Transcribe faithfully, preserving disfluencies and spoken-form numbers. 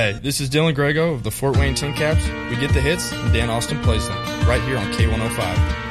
Hi, this is Dylan Grego of the Fort Wayne Tin Caps. We get the hits, and Dan Austin plays them, right here on K one oh five.